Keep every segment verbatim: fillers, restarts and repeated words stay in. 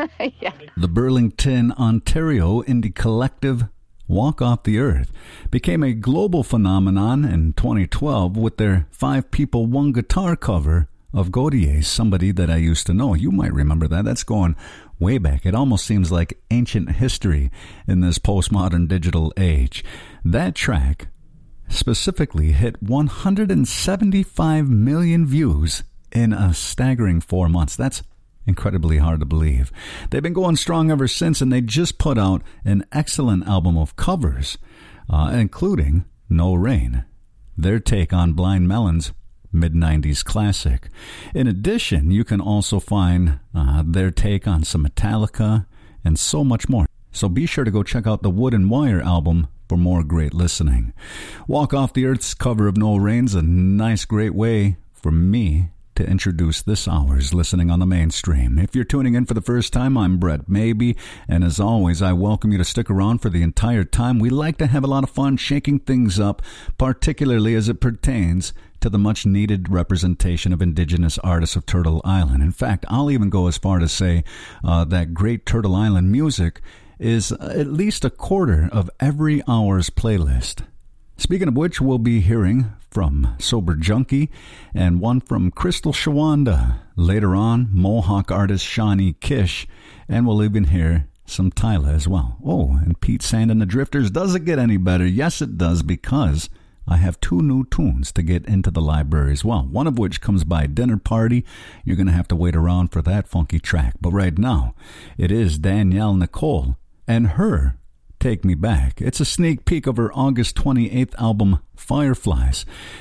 Yeah. The Burlington, Ontario indie collective Walk Off the Earth became a global phenomenon in twenty twelve with their five people, one guitar cover of Gaudier's Somebody That I Used to Know. You might remember that. That's going way back. It almost seems like ancient history in this postmodern digital age. That track specifically hit one hundred seventy-five million views in a staggering four months. That's incredibly hard to believe. They've been going strong ever since, and they just put out an excellent album of covers, uh, including No Rain, their take on Blind Melon's mid nineties classic. In addition, you can also find uh, their take on some Metallica and so much more. So be sure to go check out the Wood and Wire album for more great listening. Walk Off the Earth's cover of No Rain's a nice, great way for me to introduce this hour's Listening on the Mainstream. If you're tuning in for the first time, I'm Brett Maybe, and as always, I welcome you to stick around for the entire time. We like to have a lot of fun shaking things up, particularly as it pertains to the much-needed representation of Indigenous artists of Turtle Island. In fact, I'll even go as far to say uh, that great Turtle Island music is at least a quarter of every hour's playlist. Speaking of which, we'll be hearing from Sober Junkie and one from Crystal Shawanda. Later on, Mohawk artist Shawnee Kish, and we'll even hear some Tyla as well. Oh, and Pete Sand and the Drifters. Does it get any better? Yes, it does, because I have two new tunes to get into the library as well, one of which comes by Dinner Party. You're going to have to wait around for that funky track. But right now, it is Danielle Nicole and her Take Me Back. It's a sneak peek of her August twenty-eighth album, Fireflies.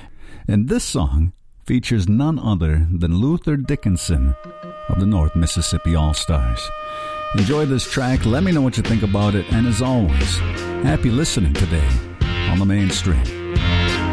And this song features none other than Luther Dickinson of the North Mississippi All-Stars. Enjoy this track. Let me know what you think about it. And as always, happy listening today on the Mainstream.